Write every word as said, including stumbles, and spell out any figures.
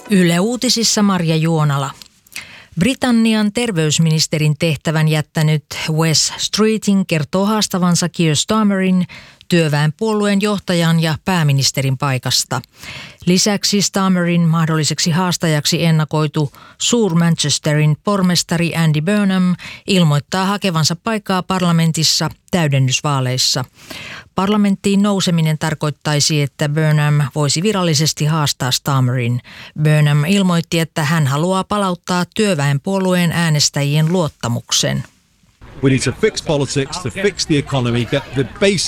Yle Uutisissa Marja Juonala. Britannian terveysministerin tehtävän jättänyt Wes Streeting kertoo haastavansa Keir Starmerin työväenpuolueen johtajan ja pääministerin paikasta. Lisäksi Starmerin mahdolliseksi haastajaksi ennakoitu Suur-Manchesterin pormestari Andy Burnham ilmoittaa hakevansa paikkaa parlamentissa täydennysvaaleissa. Parlamenttiin nouseminen tarkoittaisi, että Burnham voisi virallisesti haastaa Starmerin. Burnham ilmoitti, että hän haluaa palauttaa työväenpuolueen äänestäjien luottamuksen. We need to fix politics, to fix the economy, get the basic